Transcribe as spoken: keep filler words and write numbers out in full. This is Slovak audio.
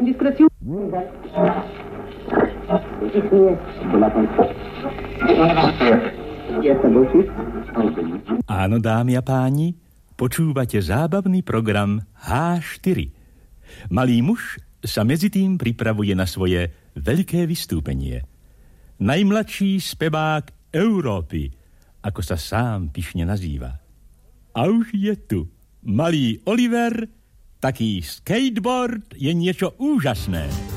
indiscrétion. Áno, dámy a páni, počúvate zábavný program há štyri. Malý muž sa medzi tým pripravuje na svoje veľké vystúpenie. Najmladší spevák Európy, ako sa sám pyšne nazýva. A už je tu malý Oliver, taký skateboard je niečo úžasné.